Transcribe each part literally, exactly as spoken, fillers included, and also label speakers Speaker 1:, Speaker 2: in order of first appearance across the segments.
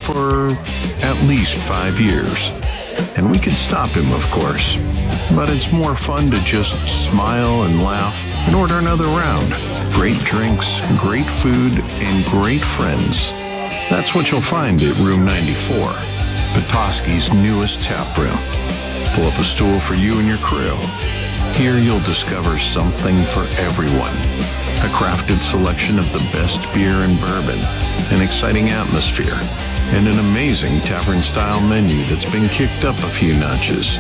Speaker 1: for at least five years. And we could stop him, of course. But it's more fun to just smile and laugh and order another round. Great drinks, great food, and great friends. That's what you'll find at Room ninety-four, Petoskey's newest tap room. Pull up a stool for you and your crew. Here you'll discover something for everyone. A crafted selection of the best beer and bourbon, an exciting atmosphere, and an amazing tavern-style menu that's been kicked up a few notches.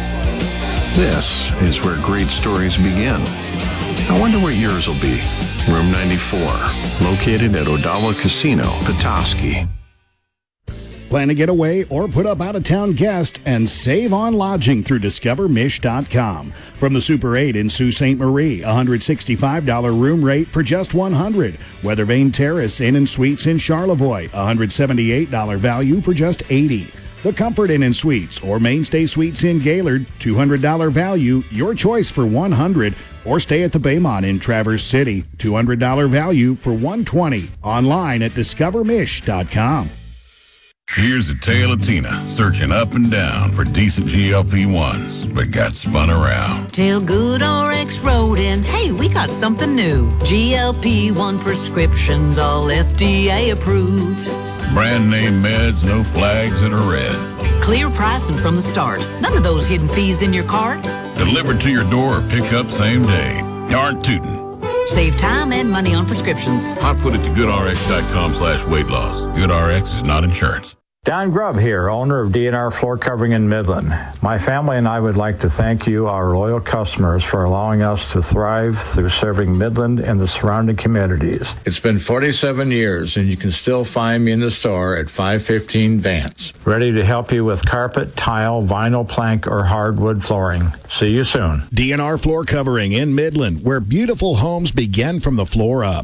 Speaker 1: This is where great stories begin. I wonder what yours will be. Room ninety-four, located at Odawa Casino, Petoskey.
Speaker 2: Plan to get away or put up out-of-town guests and save on lodging through discover mish dot com. From the Super eight in Sault Ste. Marie, one hundred sixty-five dollars room rate for just one hundred dollars. Weathervane Terrace Inn and Suites in Charlevoix, one hundred seventy-eight dollars value for just eighty dollars. The Comfort Inn and Suites or Mainstay Suites in Gaylord, two hundred dollars value, your choice for one hundred dollars. Or stay at the Baymont in Traverse City, two hundred dollars value for one hundred twenty dollars. Online at discover mish dot com.
Speaker 3: Here's a tale of Tina searching up and down for decent G L P ones, but got spun around.
Speaker 4: Till Good R X wrote in, hey, we got something new. G L P one prescriptions, all F D A approved.
Speaker 3: Brand name meds, no flags that are red.
Speaker 4: Clear pricing from the start. None of those hidden fees in your cart.
Speaker 3: Delivered to your door or pick up same day. Darn tootin'.
Speaker 4: Save time and money on prescriptions.
Speaker 3: Hot put it to goodrx.com slash weight loss. GoodRx is not insurance.
Speaker 5: Don Grubb here, owner of D N R Floor Covering in Midland. My family and I would like to thank you, our loyal customers, for allowing us to thrive through serving Midland and the surrounding communities. It's been forty-seven years, and you can still find me in the store at five fifteen Vance. Ready to help you with carpet, tile, vinyl plank, or hardwood flooring. See you soon.
Speaker 2: D N R Floor Covering in Midland, where beautiful homes begin from the floor up.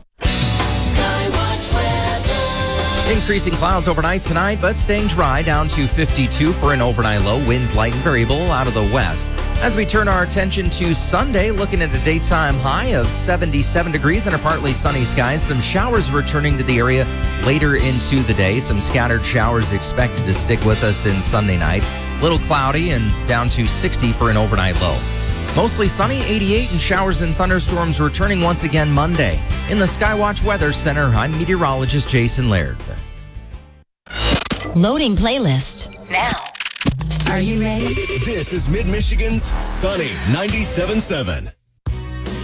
Speaker 6: Increasing clouds overnight tonight, but staying dry, down to fifty-two for an overnight low. Winds light and variable out of the west. As we turn our attention to Sunday, looking at a daytime high of seventy-seven degrees under partly sunny skies. Some showers returning to the area later into the day. Some scattered showers expected to stick with us then Sunday night. Little cloudy and down to sixty for an overnight low. Mostly sunny, eighty-eight, and showers and thunderstorms returning once again Monday. In the Skywatch Weather Center, I'm meteorologist Jason Laird.
Speaker 7: Loading playlist now.
Speaker 8: Are you ready?
Speaker 9: This is Mid-Michigan's Sunny ninety-seven point seven.